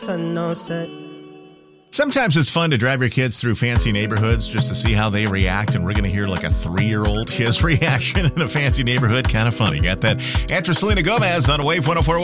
Sometimes it's fun to drive your kids through fancy neighborhoods just to see how they react, and we're going to hear like a 3-year-old, his reaction in a fancy neighborhood. Kind of funny. Got that? After Selena Gomez on Wave 104.